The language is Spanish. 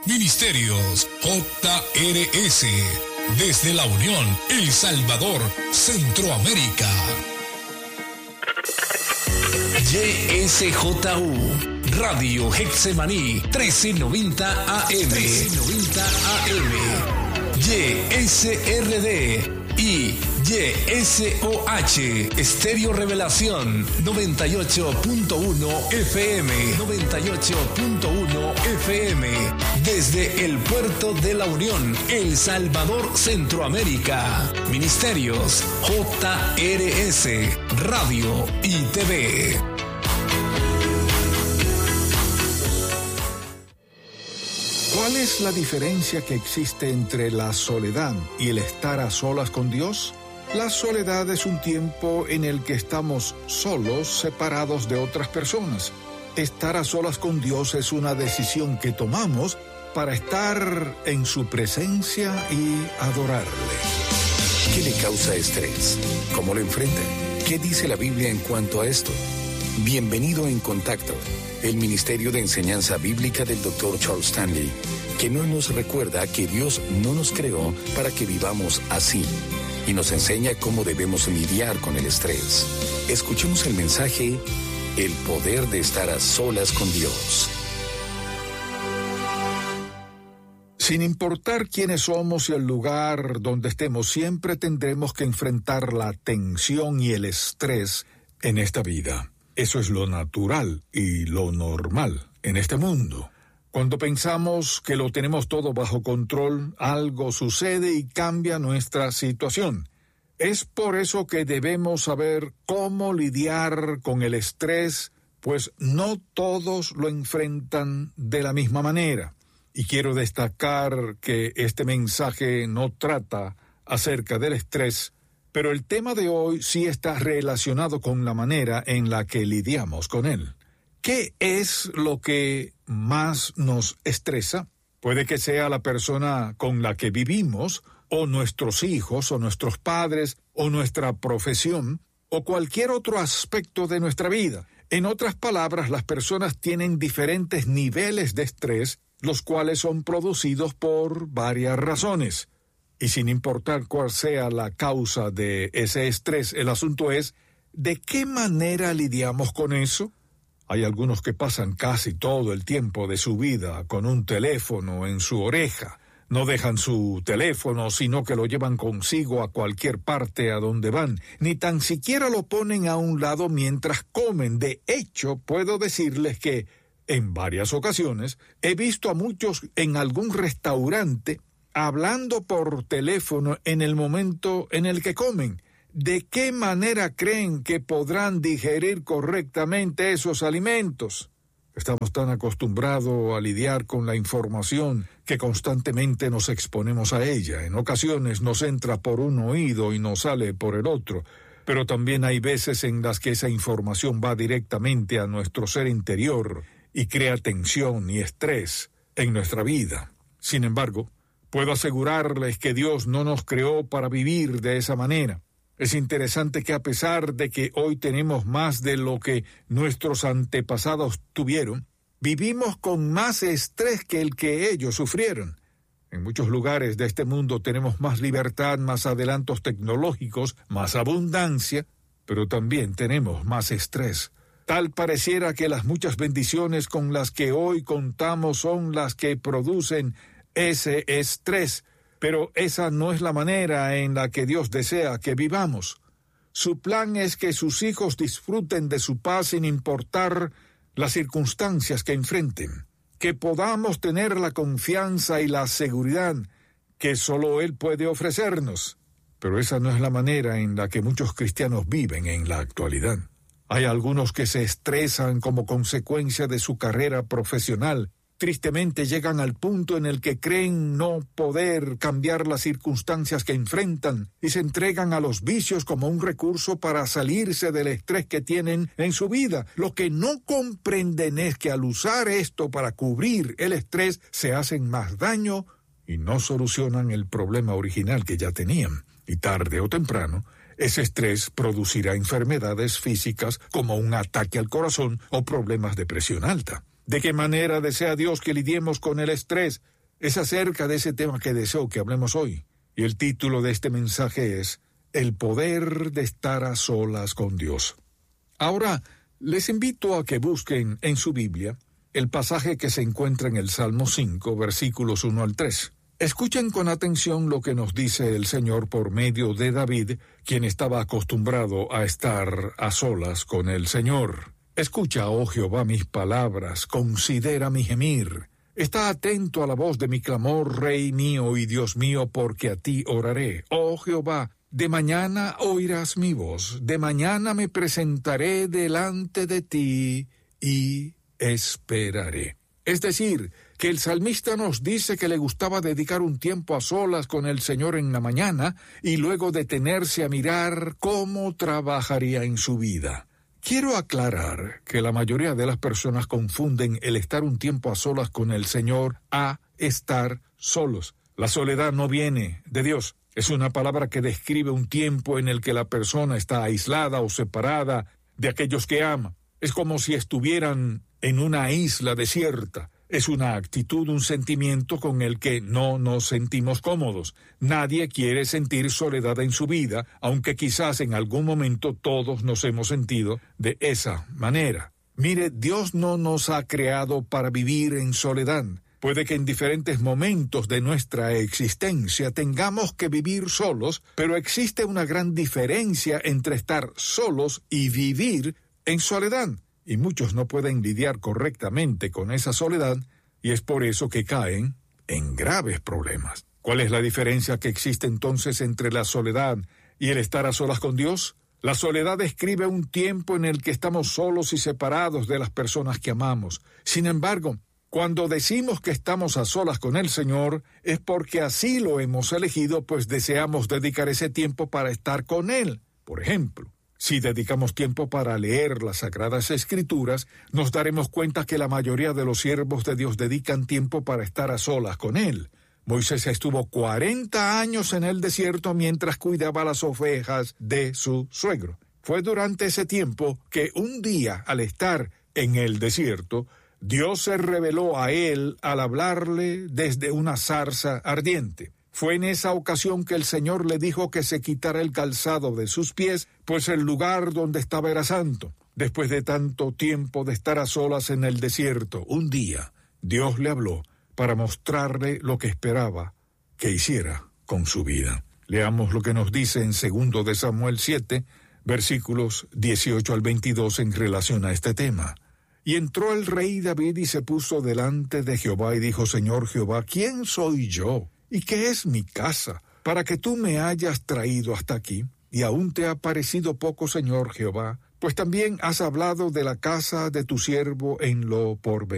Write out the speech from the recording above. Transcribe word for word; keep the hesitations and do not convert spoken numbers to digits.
Ministerios J R S, desde La Unión, El Salvador, Centroamérica. Y S J U, Radio Getsemaní, trece noventa A M. trece noventa A M. Y S R D y Y S O H, Estéreo Revelación, noventa y ocho punto uno F M. noventa y ocho punto uno F M. Desde el puerto de La Unión, El Salvador, Centroamérica. Ministerios J R S, Radio y T V. ¿Cuál es la diferencia que existe entre la soledad y el estar a solas con Dios? La soledad es un tiempo en el que estamos solos, separados de otras personas. Estar a solas con Dios es una decisión que tomamos para estar en su presencia y adorarle. ¿Qué le causa estrés? ¿Cómo lo enfrenta? ¿Qué dice la Biblia en cuanto a esto? Bienvenido En Contacto, el Ministerio de Enseñanza Bíblica del doctor Charles Stanley, que no nos recuerda que Dios no nos creó para que vivamos así, y nos enseña cómo debemos lidiar con el estrés. Escuchemos el mensaje, El poder de estar a solas con Dios. Sin importar quiénes somos y el lugar donde estemos, siempre tendremos que enfrentar la tensión y el estrés en esta vida. Eso es lo natural y lo normal en este mundo. Cuando pensamos que lo tenemos todo bajo control, algo sucede y cambia nuestra situación. Es por eso que debemos saber cómo lidiar con el estrés, pues no todos lo enfrentan de la misma manera. Y quiero destacar que este mensaje no trata acerca del estrés, pero el tema de hoy sí está relacionado con la manera en la que lidiamos con él. ¿Qué es lo que más nos estresa? Puede que sea la persona con la que vivimos, o nuestros hijos, o nuestros padres, o nuestra profesión, o cualquier otro aspecto de nuestra vida. En otras palabras, las personas tienen diferentes niveles de estrés, los cuales son producidos por varias razones. Y sin importar cuál sea la causa de ese estrés, el asunto es, ¿de qué manera lidiamos con eso? Hay algunos que pasan casi todo el tiempo de su vida con un teléfono en su oreja. No dejan su teléfono, sino que lo llevan consigo a cualquier parte a donde van. Ni tan siquiera lo ponen a un lado mientras comen. De hecho, puedo decirles que, en varias ocasiones, he visto a muchos en algún restaurante hablando por teléfono en el momento en el que comen. ¿De qué manera creen que podrán digerir correctamente esos alimentos? Estamos tan acostumbrados a lidiar con la información que constantemente nos exponemos a ella. En ocasiones nos entra por un oído y nos sale por el otro, pero también hay veces en las que esa información va directamente a nuestro ser interior y crea tensión y estrés en nuestra vida. Sin embargo, puedo asegurarles que Dios no nos creó para vivir de esa manera. Es interesante que a pesar de que hoy tenemos más de lo que nuestros antepasados tuvieron, vivimos con más estrés que el que ellos sufrieron. En muchos lugares de este mundo tenemos más libertad, más adelantos tecnológicos, más abundancia, pero también tenemos más estrés. Tal pareciera que las muchas bendiciones con las que hoy contamos son las que producen ese estrés, pero esa no es la manera en la que Dios desea que vivamos. Su plan es que sus hijos disfruten de su paz sin importar las circunstancias que enfrenten, que podamos tener la confianza y la seguridad que solo Él puede ofrecernos. Pero esa no es la manera en la que muchos cristianos viven en la actualidad. Hay algunos que se estresan como consecuencia de su carrera profesional. Tristemente llegan al punto en el que creen no poder cambiar las circunstancias que enfrentan y se entregan a los vicios como un recurso para salirse del estrés que tienen en su vida. Lo que no comprenden es que al usar esto para cubrir el estrés se hacen más daño y no solucionan el problema original que ya tenían. Y tarde o temprano, ese estrés producirá enfermedades físicas como un ataque al corazón o problemas de presión alta. ¿De qué manera desea Dios que lidiemos con el estrés? Es acerca de ese tema que deseo que hablemos hoy. Y el título de este mensaje es El poder de estar a solas con Dios. Ahora, les invito a que busquen en su Biblia el pasaje que se encuentra en el Salmo cinco, versículos uno al tres. Escuchen con atención lo que nos dice el Señor por medio de David, quien estaba acostumbrado a estar a solas con el Señor. Escucha, oh Jehová, mis palabras, considera mi gemir. Está atento a la voz de mi clamor, Rey mío y Dios mío, porque a ti oraré. Oh Jehová, de mañana oirás mi voz, de mañana me presentaré delante de ti y esperaré. Es decir, que el salmista nos dice que le gustaba dedicar un tiempo a solas con el Señor en la mañana y luego detenerse a mirar cómo trabajaría en su vida. Quiero aclarar que la mayoría de las personas confunden el estar un tiempo a solas con el Señor a estar solos. La soledad no viene de Dios. Es una palabra que describe un tiempo en el que la persona está aislada o separada de aquellos que ama. Es como si estuvieran en una isla desierta. Es una actitud, un sentimiento con el que no nos sentimos cómodos. Nadie quiere sentir soledad en su vida, aunque quizás en algún momento todos nos hemos sentido de esa manera. Mire, Dios no nos ha creado para vivir en soledad. Puede que en diferentes momentos de nuestra existencia tengamos que vivir solos, pero existe una gran diferencia entre estar solos y vivir en soledad. Y muchos no pueden lidiar correctamente con esa soledad, y es por eso que caen en graves problemas. ¿Cuál es la diferencia que existe entonces entre la soledad y el estar a solas con Dios? La soledad describe un tiempo en el que estamos solos y separados de las personas que amamos. Sin embargo, cuando decimos que estamos a solas con el Señor, es porque así lo hemos elegido, pues deseamos dedicar ese tiempo para estar con Él. Por ejemplo, si dedicamos tiempo para leer las Sagradas Escrituras, nos daremos cuenta que la mayoría de los siervos de Dios dedican tiempo para estar a solas con Él. Moisés estuvo cuarenta años en el desierto mientras cuidaba las ovejas de su suegro. Fue durante ese tiempo que un día, al estar en el desierto, Dios se reveló a él al hablarle desde una zarza ardiente. Fue en esa ocasión que el Señor le dijo que se quitara el calzado de sus pies, pues el lugar donde estaba era santo. Después de tanto tiempo de estar a solas en el desierto, un día Dios le habló para mostrarle lo que esperaba que hiciera con su vida. Leamos lo que nos dice en segundo de Samuel siete, versículos dieciocho al veintidós en relación a este tema. Y entró el rey David y se puso delante de Jehová y dijo: Señor Jehová, ¿quién soy yo? ¿Y qué es mi casa, para que tú me hayas traído hasta aquí? Y aún te ha parecido poco, Señor Jehová, pues también has hablado de la casa de tu siervo en lo porvenir.